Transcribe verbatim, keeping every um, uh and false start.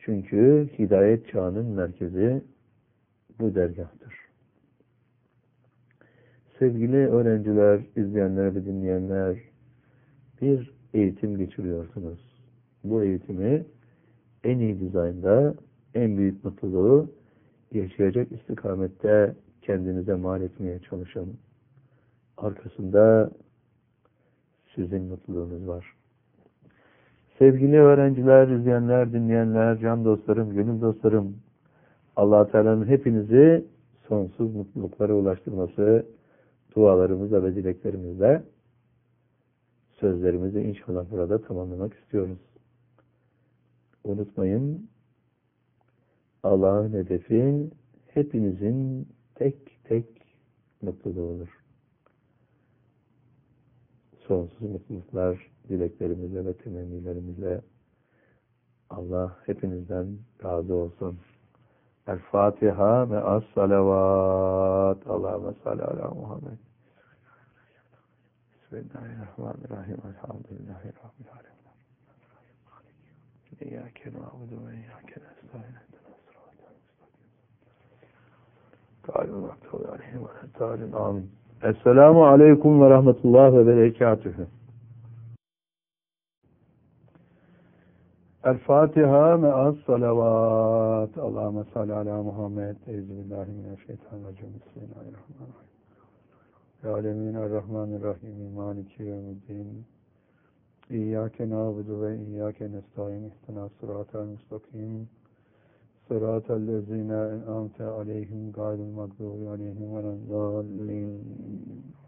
Çünkü hidayet çağının merkezi bu dergahtır. Sevgili öğrenciler, izleyenler ve dinleyenler, bir eğitim geçiriyorsunuz. Bu eğitimi en iyi dizaynda, en büyük mutluluğu yaşayacak istikamette kendinize mal etmeye çalışın. Arkasında sizin mutluluğunuz var. Sevgili öğrenciler, izleyenler, dinleyenler, can dostlarım, gönül dostlarım, Allah-u Teala'nın hepinizi sonsuz mutluluklara ulaştırması dualarımızla ve dileklerimizle sözlerimizi inşallah burada tamamlamak istiyoruz. Unutmayın, Allah'ın hedefi hepinizin tek tek mutluluğudur. Sonsuz mutluluklar dileklerimizle ve temennilerimizle Allah hepinizden razı olsun. El-Fatiha ve as-salavat. Allahümme salli ala Muhammed. Bismillahirrahmanirrahim. Elhamdülillahi Rabbil alemin. İyyâke na'budu ve iyyâke nestaîn. Amin. Esselamu aleyküm ve rahmetullah ve berekatühü. El-Fatiha ve as-salavat. Allahümme salli ala Muhammed. Euzubillahimineşşeytanirracim. Bismillahirrahmanirrahim. Ya alemin er-Rahmanirrahim. Maliki yevmiddin. İyyâke na'budu ve iyyâke nestaîn. İhtina sıratal müstakim. Sıratal lezîne en'amte aleyhim gayril mağdûbi aleyhim ve lezzâllîn.